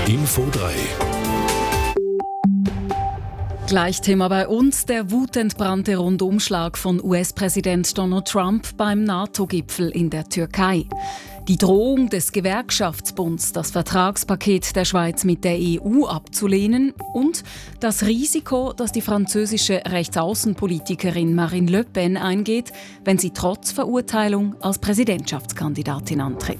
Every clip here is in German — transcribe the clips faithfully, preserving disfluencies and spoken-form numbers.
Info drei. Gleich Thema bei uns, der wutentbrannte Rundumschlag von U S-Präsident Donald Trump beim NATO-Gipfel in der Türkei. Die Drohung des Gewerkschaftsbunds, das Vertragspaket der Schweiz mit der E U abzulehnen und das Risiko, das die französische Rechtsaußenpolitikerin Marine Le Pen eingeht, wenn sie trotz Verurteilung als Präsidentschaftskandidatin antritt.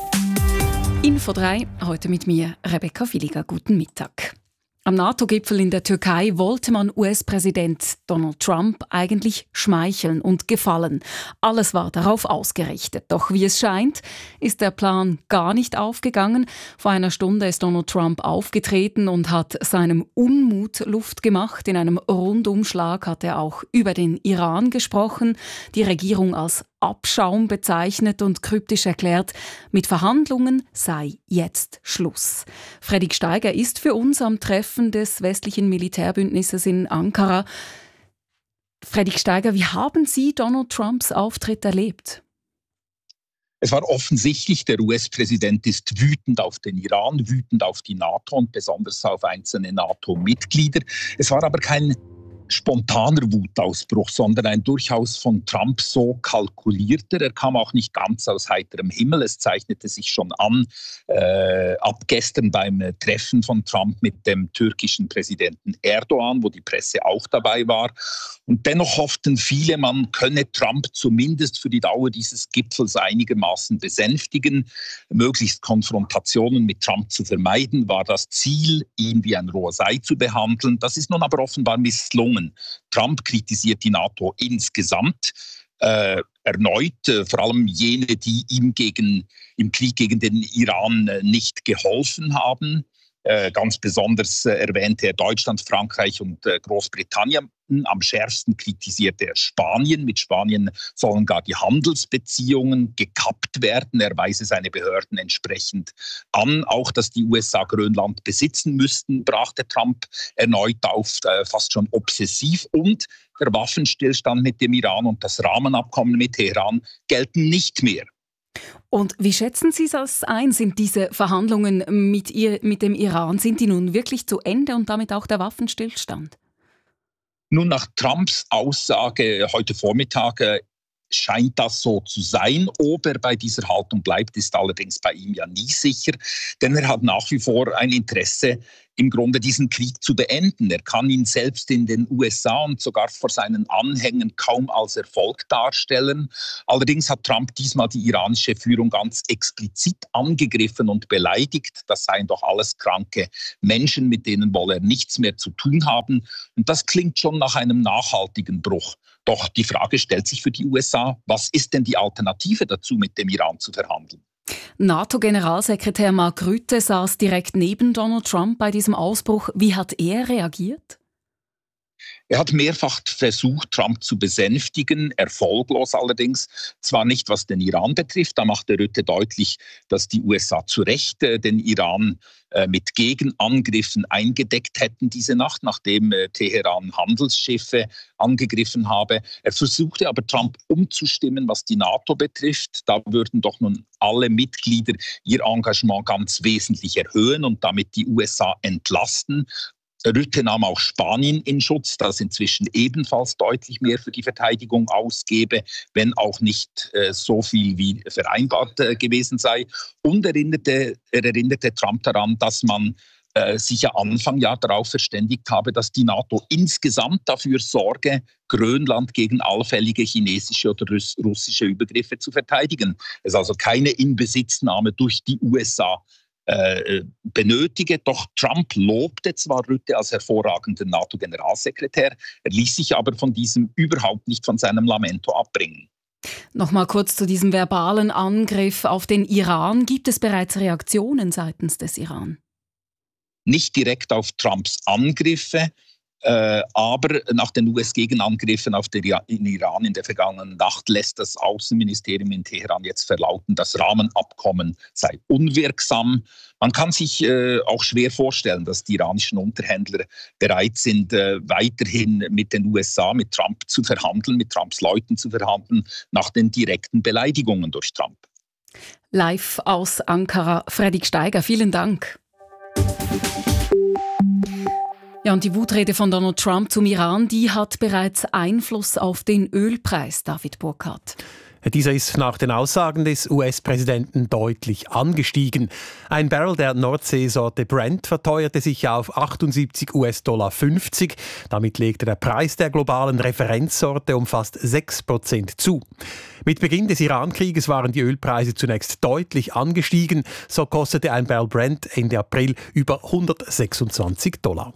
Info drei, heute mit mir, Rebecca Villiger. Guten Mittag. Am NATO-Gipfel in der Türkei wollte man U S-Präsident Donald Trump eigentlich schmeicheln und gefallen. Alles war darauf ausgerichtet. Doch wie es scheint, ist der Plan gar nicht aufgegangen. Vor einer Stunde ist Donald Trump aufgetreten und hat seinem Unmut Luft gemacht. In einem Rundumschlag hat er auch über den Iran gesprochen, die Regierung als Abschaum bezeichnet und kryptisch erklärt, mit Verhandlungen sei jetzt Schluss. Fredrik Steiger ist für uns am Treffen des westlichen Militärbündnisses in Ankara. Fredrik Steiger, wie haben Sie Donald Trumps Auftritt erlebt? Es war offensichtlich, der U S-Präsident ist wütend auf den Iran, wütend auf die NATO und besonders auf einzelne NATO-Mitglieder. Es war aber kein spontaner Wutausbruch, sondern ein durchaus von Trump so kalkulierter. Er kam auch nicht ganz aus heiterem Himmel. Es zeichnete sich schon an, äh, ab gestern beim Treffen von Trump mit dem türkischen Präsidenten Erdogan, wo die Presse auch dabei war. Und dennoch hofften viele, man könne Trump zumindest für die Dauer dieses Gipfels einigermaßen besänftigen. Möglichst Konfrontationen mit Trump zu vermeiden, war das Ziel, ihn wie ein rohes Ei zu behandeln. Das ist nun aber offenbar misslungen. Trump kritisiert die NATO insgesamt äh, erneut, äh, vor allem jene, die ihm gegen, im Krieg gegen den Iran äh, nicht geholfen haben. Äh, ganz besonders äh, erwähnte er Deutschland, Frankreich und äh, Großbritannien. Am schärfsten kritisierte er Spanien. Mit Spanien sollen gar die Handelsbeziehungen gekappt werden. Er weise seine Behörden entsprechend an. Auch, dass die U S A Grönland besitzen müssten, brachte Trump erneut auf, äh, fast schon obsessiv. Und der Waffenstillstand mit dem Iran und das Rahmenabkommen mit Teheran gelten nicht mehr. Und wie schätzen Sie das ein? Sind diese Verhandlungen mit, ihr, mit dem Iran, sind die nun wirklich zu Ende und damit auch der Waffenstillstand? Nun, nach Trumps Aussage heute Vormittag äh, scheint das so zu sein. Ob er bei dieser Haltung bleibt, ist allerdings bei ihm ja nie sicher. Denn er hat nach wie vor ein Interesse, im Grunde diesen Krieg zu beenden. Er kann ihn selbst in den U S A und sogar vor seinen Anhängern kaum als Erfolg darstellen. Allerdings hat Trump diesmal die iranische Führung ganz explizit angegriffen und beleidigt. Das seien doch alles kranke Menschen, mit denen wolle er nichts mehr zu tun haben. Und das klingt schon nach einem nachhaltigen Bruch. Doch die Frage stellt sich für die U S A, was ist denn die Alternative dazu, mit dem Iran zu verhandeln? NATO-Generalsekretär Mark Rutte saß direkt neben Donald Trump bei diesem Ausbruch. Wie hat er reagiert? Er hat mehrfach versucht, Trump zu besänftigen, erfolglos allerdings. Zwar nicht, was den Iran betrifft, da machte Rutte deutlich, dass die U S A zu Recht äh, den Iran äh, mit Gegenangriffen eingedeckt hätten diese Nacht, nachdem äh, Teheran Handelsschiffe angegriffen habe. Er versuchte aber Trump umzustimmen, was die NATO betrifft. Da würden doch nun alle Mitglieder ihr Engagement ganz wesentlich erhöhen und damit die U S A entlasten. Rutte nahm auch Spanien in Schutz, das inzwischen ebenfalls deutlich mehr für die Verteidigung ausgebe, wenn auch nicht äh, so viel wie vereinbart äh, gewesen sei. Und erinnerte, er erinnerte Trump daran, dass man äh, sich ja Anfang Jahr darauf verständigt habe, dass die NATO insgesamt dafür sorge, Grönland gegen allfällige chinesische oder russische Übergriffe zu verteidigen. Es ist also keine Inbesitznahme durch die U S A Äh, benötige. Doch Trump lobte zwar Rutte als hervorragenden NATO-Generalsekretär, er ließ sich aber von diesem überhaupt nicht von seinem Lamento abbringen. Nochmal kurz zu diesem verbalen Angriff auf den Iran. Gibt es bereits Reaktionen seitens des Iran? Nicht direkt auf Trumps Angriffe, Äh, aber nach den U S-Gegenangriffen auf den Iran in der vergangenen Nacht lässt das Außenministerium in Teheran jetzt verlauten, das Rahmenabkommen sei unwirksam. Man kann sich äh, auch schwer vorstellen, dass die iranischen Unterhändler bereit sind, äh, weiterhin mit den U S A, mit Trump zu verhandeln, mit Trumps Leuten zu verhandeln, nach den direkten Beleidigungen durch Trump. Live aus Ankara, Fredrik Steiger, vielen Dank. Ja, und die Wutrede von Donald Trump zum Iran, die hat bereits Einfluss auf den Ölpreis, David Burkhardt. Dieser ist nach den Aussagen des U S-Präsidenten deutlich angestiegen. Ein Barrel der Nordseesorte Brent verteuerte sich auf achtundsiebzig US-Dollar fünfzig. Damit legte der Preis der globalen Referenzsorte um fast sechs Prozent zu. Mit Beginn des Iran-Krieges waren die Ölpreise zunächst deutlich angestiegen. So kostete ein Barrel Brent Ende April über hundertsechsundzwanzig Dollar.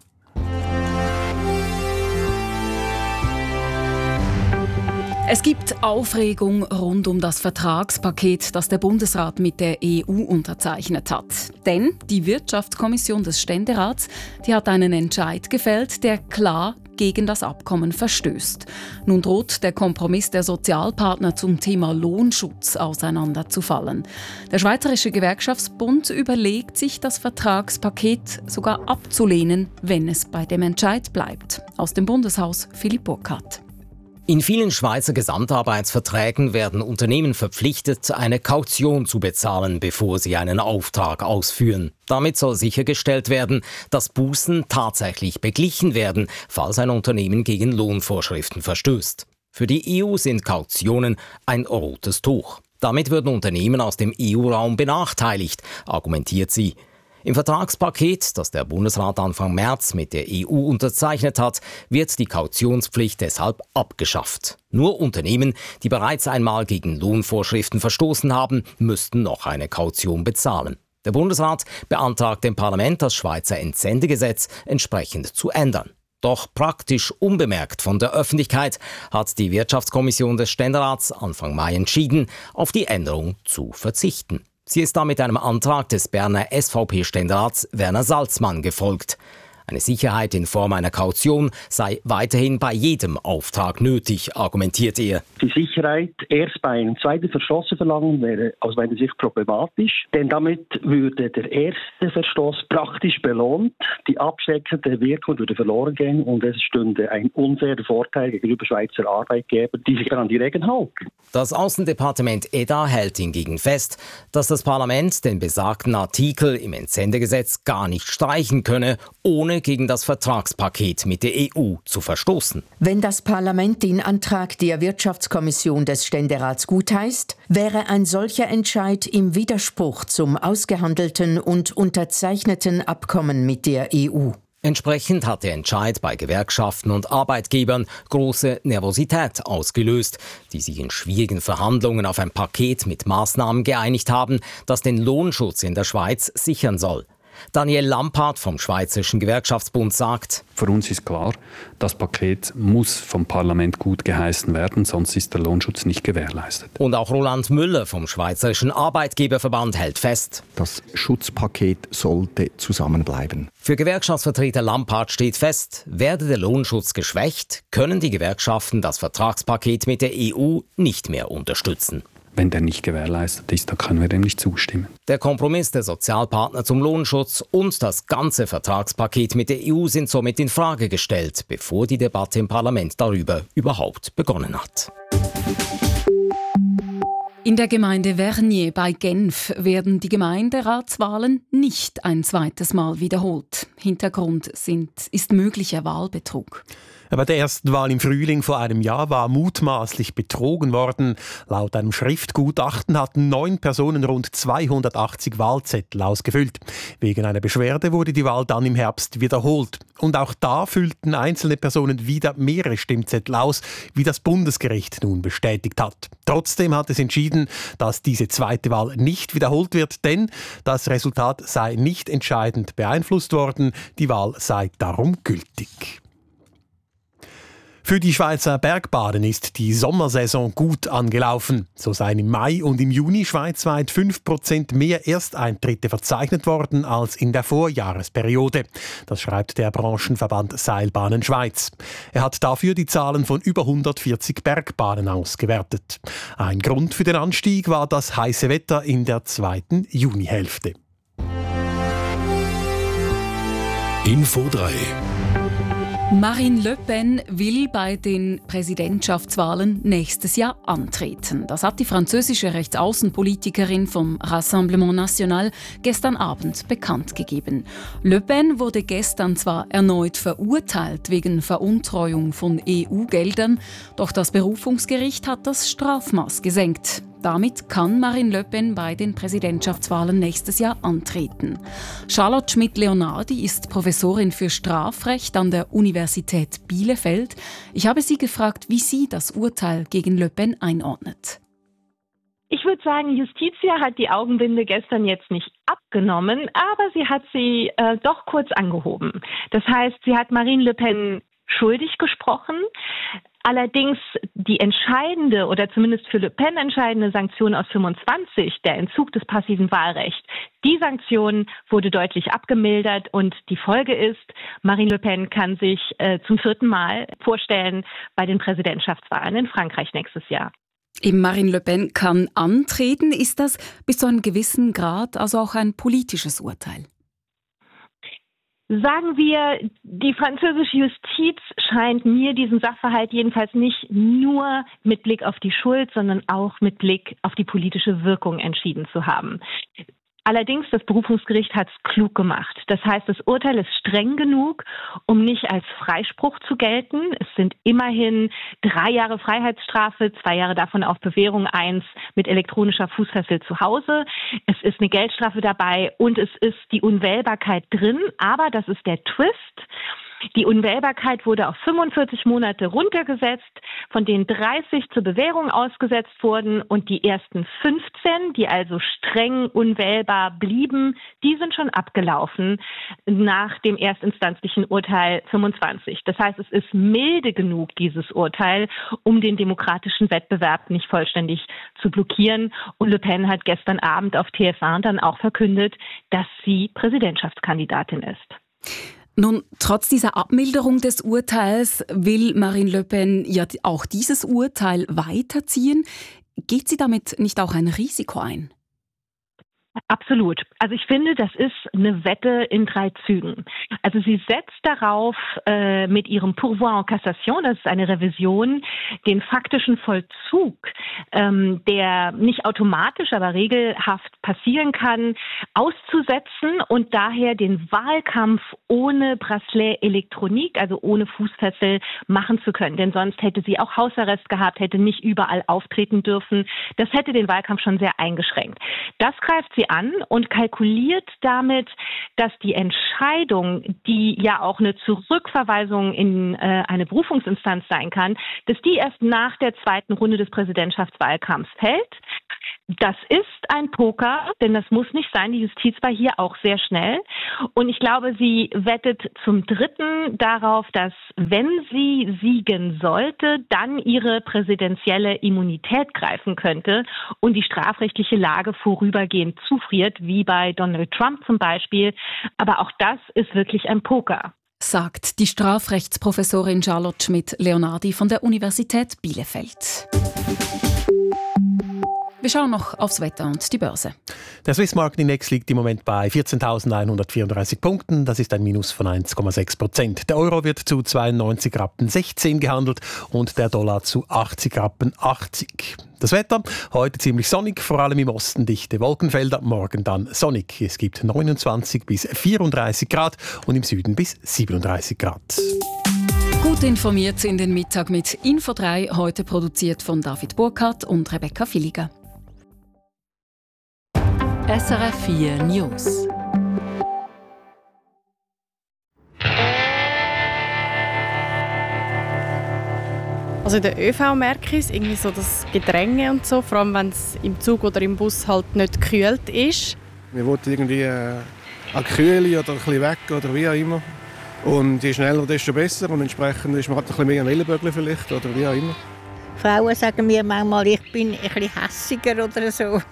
Es gibt Aufregung rund um das Vertragspaket, das der Bundesrat mit der E U unterzeichnet hat. Denn die Wirtschaftskommission des Ständerats, die hat einen Entscheid gefällt, der klar gegen das Abkommen verstößt. Nun droht der Kompromiss der Sozialpartner zum Thema Lohnschutz auseinanderzufallen. Der Schweizerische Gewerkschaftsbund überlegt sich, das Vertragspaket sogar abzulehnen, wenn es bei dem Entscheid bleibt. Aus dem Bundeshaus Philipp Burkhardt. In vielen Schweizer Gesamtarbeitsverträgen werden Unternehmen verpflichtet, eine Kaution zu bezahlen, bevor sie einen Auftrag ausführen. Damit soll sichergestellt werden, dass Bußen tatsächlich beglichen werden, falls ein Unternehmen gegen Lohnvorschriften verstößt. Für die E U sind Kautionen ein rotes Tuch. Damit würden Unternehmen aus dem E U-Raum benachteiligt, argumentiert sie. Im Vertragspaket, das der Bundesrat Anfang März mit der E U unterzeichnet hat, wird die Kautionspflicht deshalb abgeschafft. Nur Unternehmen, die bereits einmal gegen Lohnvorschriften verstoßen haben, müssten noch eine Kaution bezahlen. Der Bundesrat beantragt dem Parlament, das Schweizer Entsendegesetz entsprechend zu ändern. Doch praktisch unbemerkt von der Öffentlichkeit hat die Wirtschaftskommission des Ständerats Anfang Mai entschieden, auf die Änderung zu verzichten. Sie ist damit einem Antrag des Berner S V P-Ständerats Werner Salzmann gefolgt. Eine Sicherheit in Form einer Kaution sei weiterhin bei jedem Auftrag nötig, argumentiert er. Die Sicherheit erst bei einem zweiten Verstoß zu verlangen, wäre aus meiner Sicht problematisch. Denn damit würde der erste Verstoß praktisch belohnt, die abschreckende Wirkung würde verloren gehen und es stünde ein unfairer Vorteil gegenüber Schweizer Arbeitgebern, die sich daran die Regeln halten. Das Außendepartement E D A hält hingegen fest, dass das Parlament den besagten Artikel im Entsendegesetz gar nicht streichen könne, ohne gegen das Vertragspaket mit der E U zu verstoßen. Wenn das Parlament den Antrag der Wirtschaftskommission des Ständerats gutheißt, wäre ein solcher Entscheid im Widerspruch zum ausgehandelten und unterzeichneten Abkommen mit der E U. Entsprechend hat der Entscheid bei Gewerkschaften und Arbeitgebern große Nervosität ausgelöst, die sich in schwierigen Verhandlungen auf ein Paket mit Maßnahmen geeinigt haben, das den Lohnschutz in der Schweiz sichern soll. Daniel Lampard vom Schweizerischen Gewerkschaftsbund sagt: Für uns ist klar, das Paket muss vom Parlament gut geheißen werden, sonst ist der Lohnschutz nicht gewährleistet. Und auch Roland Müller vom Schweizerischen Arbeitgeberverband hält fest: Das Schutzpaket sollte zusammenbleiben. Für Gewerkschaftsvertreter Lampard steht fest, werde der Lohnschutz geschwächt, können die Gewerkschaften das Vertragspaket mit der E U nicht mehr unterstützen. Wenn der nicht gewährleistet ist, dann können wir dem nicht zustimmen. Der Kompromiss der Sozialpartner zum Lohnschutz und das ganze Vertragspaket mit der E U sind somit in Frage gestellt, bevor die Debatte im Parlament darüber überhaupt begonnen hat. In der Gemeinde Vernier bei Genf werden die Gemeinderatswahlen nicht ein zweites Mal wiederholt. Hintergrund sind, ist möglicher Wahlbetrug. Bei der ersten Wahl im Frühling vor einem Jahr war mutmaßlich betrogen worden. Laut einem Schriftgutachten hatten neun Personen rund zweihundertachtzig Wahlzettel ausgefüllt. Wegen einer Beschwerde wurde die Wahl dann im Herbst wiederholt. Und auch da füllten einzelne Personen wieder mehrere Stimmzettel aus, wie das Bundesgericht nun bestätigt hat. Trotzdem hat es entschieden, dass diese zweite Wahl nicht wiederholt wird, denn das Resultat sei nicht entscheidend beeinflusst worden. Die Wahl sei darum gültig. Für die Schweizer Bergbahnen ist die Sommersaison gut angelaufen. So seien im Mai und im Juni schweizweit fünf Prozent mehr Ersteintritte verzeichnet worden als in der Vorjahresperiode. Das schreibt der Branchenverband Seilbahnen Schweiz. Er hat dafür die Zahlen von über hundertvierzig Bergbahnen ausgewertet. Ein Grund für den Anstieg war das heiße Wetter in der zweiten Junihälfte. Info drei Marine Le Pen will bei den Präsidentschaftswahlen nächstes Jahr antreten. Das hat die französische Rechtsaußenpolitikerin vom Rassemblement National gestern Abend bekannt gegeben. Le Pen wurde gestern zwar erneut verurteilt wegen Veruntreuung von E U-Geldern, doch das Berufungsgericht hat das Strafmaß gesenkt. Damit kann Marine Le Pen bei den Präsidentschaftswahlen nächstes Jahr antreten. Charlotte Schmidt-Leonardi ist Professorin für Strafrecht an der Universität Bielefeld. Ich habe sie gefragt, wie sie das Urteil gegen Le Pen einordnet. Ich würde sagen, Justitia hat die Augenbinde gestern jetzt nicht abgenommen, aber sie hat sie äh, doch kurz angehoben. Das heißt, sie hat Marine Le Pen schuldig gesprochen. Allerdings die entscheidende oder zumindest für Le Pen entscheidende Sanktion aus fünfundzwanzig, der Entzug des passiven Wahlrechts, die Sanktion wurde deutlich abgemildert und die Folge ist, Marine Le Pen kann sich äh, zum vierten Mal vorstellen bei den Präsidentschaftswahlen in Frankreich nächstes Jahr. Eben Marine Le Pen kann antreten. Ist das bis zu einem gewissen Grad also auch ein politisches Urteil? Sagen wir, die französische Justiz scheint mir diesen Sachverhalt jedenfalls nicht nur mit Blick auf die Schuld, sondern auch mit Blick auf die politische Wirkung entschieden zu haben. Allerdings, das Berufungsgericht hat es klug gemacht. Das heißt, das Urteil ist streng genug, um nicht als Freispruch zu gelten. Es sind immerhin drei Jahre Freiheitsstrafe, zwei Jahre davon auf Bewährung, eins mit elektronischer Fußfessel zu Hause. Es ist eine Geldstrafe dabei und es ist die Unwählbarkeit drin. Aber das ist der Twist. Die Unwählbarkeit wurde auf fünfundvierzig Monate runtergesetzt, von denen dreißig zur Bewährung ausgesetzt wurden und die ersten fünfzehn, die also streng unwählbar blieben, die sind schon abgelaufen nach dem erstinstanzlichen Urteil fünfundzwanzig. Das heißt, es ist milde genug, dieses Urteil, um den demokratischen Wettbewerb nicht vollständig zu blockieren. Und Le Pen hat gestern Abend auf T F eins dann auch verkündet, dass sie Präsidentschaftskandidatin ist. Nun, trotz dieser Abmilderung des Urteils will Marine Le Pen ja auch dieses Urteil weiterziehen. Geht sie damit nicht auch ein Risiko ein? Absolut. Also ich finde, das ist eine Wette in drei Zügen. Also sie setzt darauf, äh, mit ihrem Pourvoi en Cassation, das ist eine Revision, den faktischen Vollzug, ähm, der nicht automatisch, aber regelhaft passieren kann, auszusetzen und daher den Wahlkampf ohne Bracelet Elektronik, also ohne Fußfessel, machen zu können. Denn sonst hätte sie auch Hausarrest gehabt, hätte nicht überall auftreten dürfen. Das hätte den Wahlkampf schon sehr eingeschränkt. Das greift sie an und kalkuliert damit, dass die Entscheidung, die ja auch eine Zurückverweisung in äh, eine Berufungsinstanz sein kann, dass die erst nach der zweiten Runde des Präsidentschaftswahlkampfs fällt. Das ist ein Poker, denn das muss nicht sein. Die Justiz war hier auch sehr schnell. Und ich glaube, sie wettet zum Dritten darauf, dass, wenn sie siegen sollte, dann ihre präsidentielle Immunität greifen könnte und die strafrechtliche Lage vorübergehend zufriert, wie bei Donald Trump zum Beispiel. Aber auch das ist wirklich ein Poker, sagt die Strafrechtsprofessorin Charlotte Schmidt-Leonardi von der Universität Bielefeld. Wir schauen noch aufs Wetter und die Börse. Der Swiss Market Index liegt im Moment bei vierzehntausendeinhundertvierunddreißig Punkten. Das ist ein Minus von eins Komma sechs Prozent. Der Euro wird zu zweiundneunzig Rappen sechzehn gehandelt und der Dollar zu achtzig Rappen achtzig. Das Wetter, heute ziemlich sonnig, vor allem im Osten dichte Wolkenfelder, morgen dann sonnig. Es gibt neunundzwanzig bis vierunddreißig Grad und im Süden bis siebenunddreißig Grad. Gut informiert in den Mittag mit Info drei, heute produziert von David Burkhardt und Rebecca Villiger. S R F vier News. Also in der ÖV merke ich es, irgendwie so das Gedränge und so, vor allem wenn es im Zug oder im Bus halt nicht gekühlt ist. Wir wollten irgendwie äh, an Kühle oder ein bisschen weg oder wie auch immer. Und je schneller, desto besser und entsprechend ist man halt ein bisschen mehr Wellenbögel vielleicht oder wie auch immer. Frauen sagen mir manchmal, ich bin ein bisschen hässiger oder so.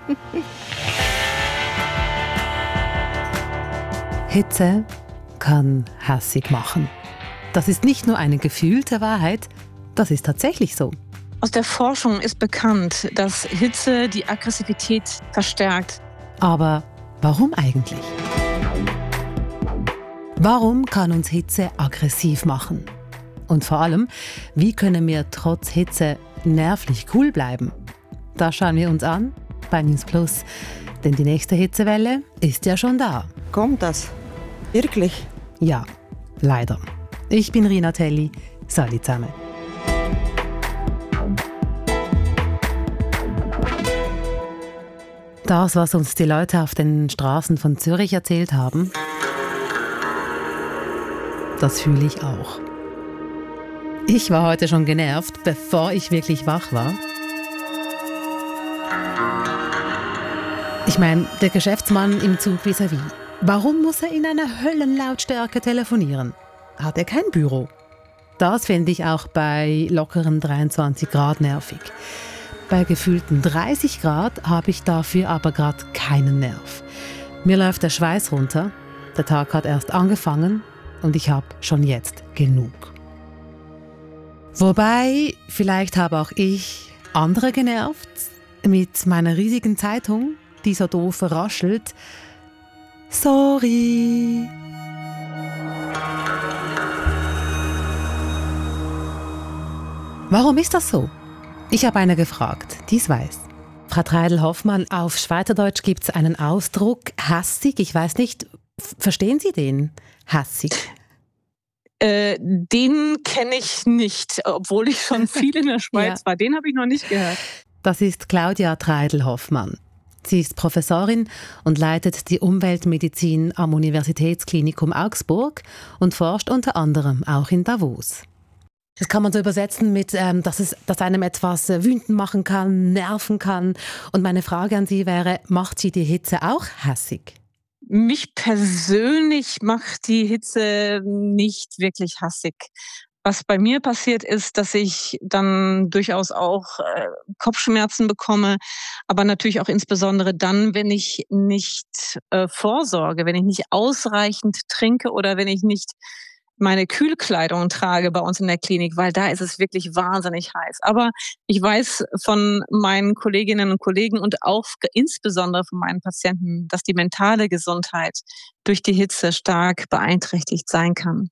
Hitze kann hässig machen. Das ist nicht nur eine gefühlte Wahrheit, das ist tatsächlich so. Aus der Forschung ist bekannt, dass Hitze die Aggressivität verstärkt. Aber warum eigentlich? Warum kann uns Hitze aggressiv machen? Und vor allem, wie können wir trotz Hitze nervlich cool bleiben? Das schauen wir uns an bei News Plus. Denn die nächste Hitzewelle ist ja schon da. Kommt das? Wirklich? Ja, leider. Ich bin Rina Telli. Salut zusammen. Das, was uns die Leute auf den Straßen von Zürich erzählt haben, das fühle ich auch. Ich war heute schon genervt, bevor ich wirklich wach war. Ich meine, der Geschäftsmann im Zug vis-à-vis. Warum muss er in einer Höllenlautstärke telefonieren? Hat er kein Büro? Das finde ich auch bei lockeren dreiundzwanzig Grad nervig. Bei gefühlten dreißig Grad habe ich dafür aber gerade keinen Nerv. Mir läuft der Schweiß runter, der Tag hat erst angefangen und ich habe schon jetzt genug. Wobei, vielleicht habe auch ich andere genervt mit meiner riesigen Zeitung, die so doof raschelt. Sorry. Warum ist das so? Ich habe eine gefragt, die es weiß. Frau Treidel-Hoffmann, auf Schweizerdeutsch gibt es einen Ausdruck, hassig. Ich weiß nicht, verstehen Sie den? Hassig. Äh, den kenne ich nicht, obwohl ich schon viel in der Schweiz ja. war. Den habe ich noch nicht gehört. Das ist Claudia Treidel-Hoffmann. Sie ist Professorin und leitet die Umweltmedizin am Universitätsklinikum Augsburg und forscht unter anderem auch in Davos. Das kann man so übersetzen mit, ähm, dass es dass einem etwas äh, wütend machen kann, nerven kann. Und meine Frage an Sie wäre, macht Sie die Hitze auch hassig? Mich persönlich macht die Hitze nicht wirklich hassig. Was bei mir passiert ist, dass ich dann durchaus auch äh, Kopfschmerzen bekomme, aber natürlich auch insbesondere dann, wenn ich nicht äh, vorsorge, wenn ich nicht ausreichend trinke oder wenn ich nicht meine Kühlkleidung trage bei uns in der Klinik, weil da ist es wirklich wahnsinnig heiß. Aber ich weiß von meinen Kolleginnen und Kollegen und auch insbesondere von meinen Patienten, dass die mentale Gesundheit durch die Hitze stark beeinträchtigt sein kann.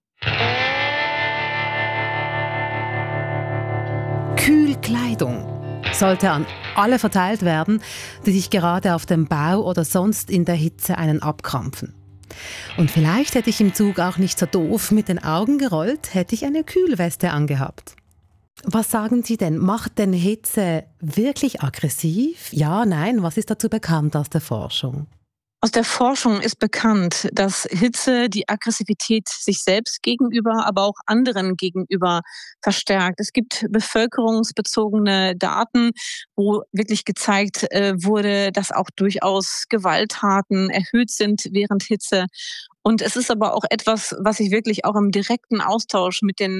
Kühlkleidung sollte an alle verteilt werden, die sich gerade auf dem Bau oder sonst in der Hitze einen abkrampfen. Und vielleicht hätte ich im Zug auch nicht so doof mit den Augen gerollt, hätte ich eine Kühlweste angehabt. Was sagen Sie denn? Macht denn Hitze wirklich aggressiv? Ja, nein, was ist dazu bekannt aus der Forschung? Aus der Forschung ist bekannt, dass Hitze die Aggressivität sich selbst gegenüber, aber auch anderen gegenüber verstärkt. Es gibt bevölkerungsbezogene Daten, wo wirklich gezeigt äh, wurde, dass auch durchaus Gewalttaten erhöht sind während Hitze. Und es ist aber auch etwas, was sich wirklich auch im direkten Austausch mit den